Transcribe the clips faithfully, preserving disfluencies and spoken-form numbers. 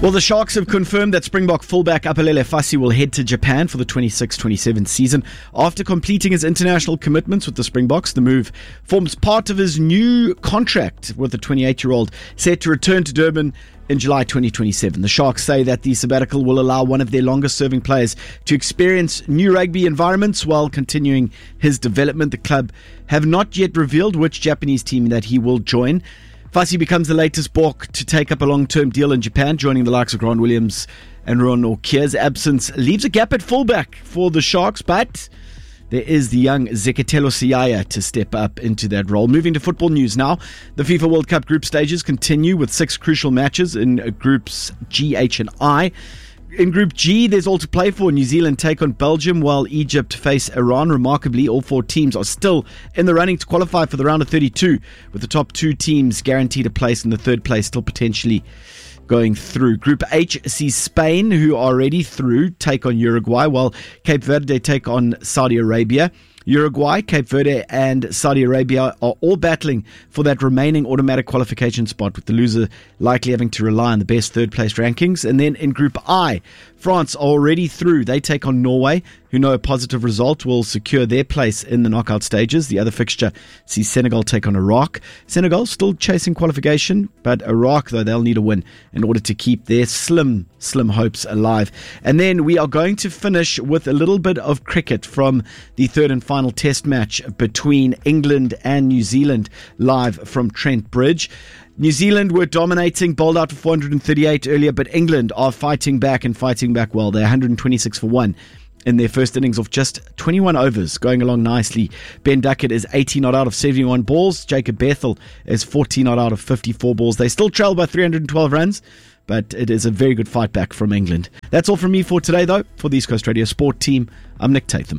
Well, the Sharks have confirmed that Springbok fullback Aphelele Fassi will head to Japan for the twenty-six twenty-seven season. After completing his international commitments with the Springboks, the move forms part of his new contract with the twenty-eight-year-old set to return to Durban in July twenty twenty-seven. The Sharks say that the sabbatical will allow one of their longest-serving players to experience new rugby environments while continuing his development. The club have not yet revealed which Japanese team that he will join. Fassi becomes the latest Bok to take up a long-term deal in Japan, joining the likes of Grant Williams and Ron Okier's absence leaves a gap at fullback for the Sharks, but there is the young Zeketelo Siyaya to step up into that role. Moving to football news now. The FIFA World Cup group stages continue with six crucial matches in groups G, H and I. In Group G, there's all to play for. New Zealand take on Belgium while Egypt face Iran. Remarkably, all four teams are still in the running to qualify for the round of thirty-two, with the top two teams guaranteed a place in the third place still potentially going through. Group H sees Spain, who are already through, take on Uruguay, while Cape Verde take on Saudi Arabia. Uruguay, Cape Verde and Saudi Arabia are all battling for that remaining automatic qualification spot, with the loser likely having to rely on the best third-place rankings. And then in Group I, France are already through. They take on Norway, who know a positive result will secure their place in the knockout stages. The other fixture sees Senegal take on Iraq. Senegal still chasing qualification, but Iraq, though, they'll need a win in order to keep their slim, slim hopes alive. And then we are going to finish with a little bit of cricket from the third and final test match between England and New Zealand, live from Trent Bridge. New Zealand were dominating, bowled out for four hundred thirty-eight earlier, but England are fighting back and fighting back well. They're one hundred twenty-six for one in their first innings of just twenty-one overs, going along nicely. Ben Duckett is eighty not out of seventy-one balls. Jacob Bethel is forty not out of fifty-four balls. They still trail by three hundred twelve runs, but it is a very good fight back from England. That's all from me for today, though. For the East Coast Radio Sport team, I'm Nick Tatham.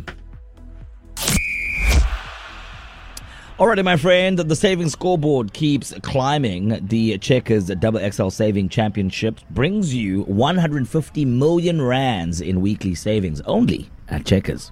Alrighty, my friend, the savings scoreboard keeps climbing. The Checkers Double X L Saving Championship brings you one hundred fifty million rands in weekly savings only at Checkers.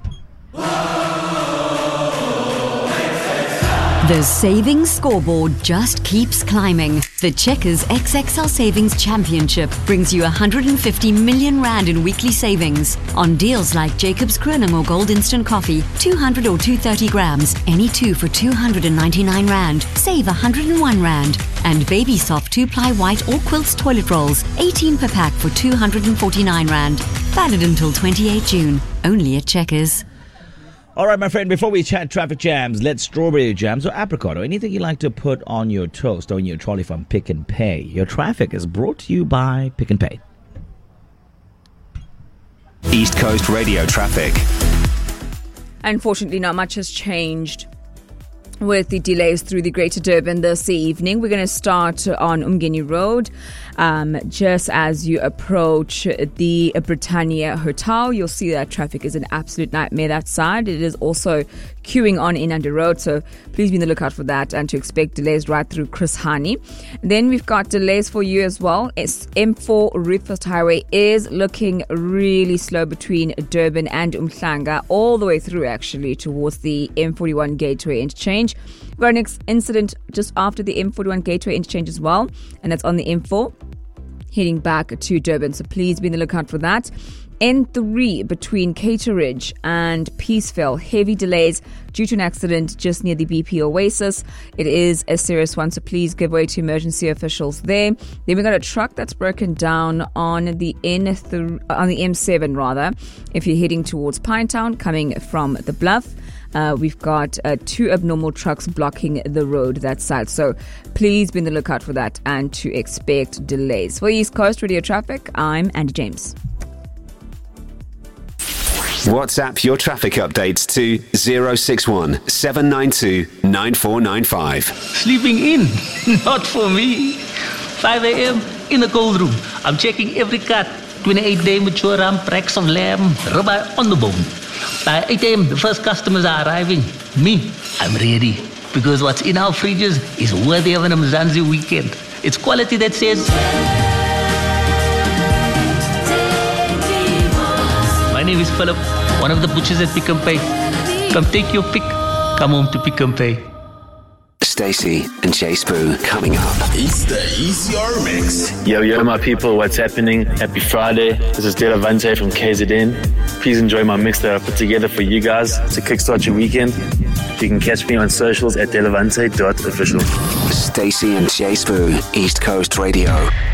The savings scoreboard just keeps climbing. The Checkers X X L Savings Championship brings you one hundred fifty million rand in weekly savings on deals like Jacob's Kroning or Gold Instant Coffee, two hundred or two hundred thirty grams, any two for two hundred ninety-nine rand, save one hundred one rand. And Baby Soft two-ply white or quilts toilet rolls, eighteen per pack for two hundred forty-nine rand. Valid until twenty-eighth of June, only at Checkers. All right, my friend, before we chat traffic jams, let's strawberry jams or apricot or anything you like to put on your toast or in your trolley from Pick and Pay. Your traffic is brought to you by Pick and Pay. East Coast Radio traffic. Unfortunately, not much has changed with the delays through the Greater Durban this evening. We're going to start on Umgeni Road. Um, just as you approach the Britannia Hotel, you'll see that traffic is an absolute nightmare that side. It is also queuing on Inanda Road, so please be on the lookout for that and to expect delays right through Chris Hani. Then we've got delays for you as well. It's M four Roothfest Highway is looking really slow between Durban and Umhlanga, all the way through actually towards the M forty-one Gateway Interchange. We've got an ex- incident just after the M forty-one Gateway Interchange as well, and that's on the M four heading back to Durban, so please be on the lookout for that. N three between Cateridge and Peaceville, heavy delays due to an accident just near the B P Oasis. It is a serious one, so please give way to emergency officials there. Then we got a truck that's broken down on the N three, on the M seven rather, if you're heading towards Pinetown coming from the Bluff. Uh, we've got uh, two abnormal trucks blocking the road that side. So please be on the lookout for that and to expect delays. For East Coast Radio Traffic, I'm Andy James. WhatsApp your traffic updates to zero six one seven nine two nine four nine five. Sleeping in? Not for me. five a.m. in the cold room. I'm checking every cut. twenty-eight day mature ram, racks of lamb, ribeye on the bone. By eight a.m. the first customers are arriving. Me, I'm ready. Because what's in our fridges is worthy of an Mzansi weekend. It's quality that says... My name is Philip, one of the butchers at Pick and Pay. Come take your pick. Come home to Pick and Pay. Stacey and Jay Spoo coming up. It's the E C R Mix. Yo, yo, my people, what's happening? Happy Friday. This is Delavante from K Z N. Please enjoy my mix that I put together for you guys to kickstart your weekend. You can catch me on socials at delavante dot official. Stacey and Jay Spoo, East Coast Radio.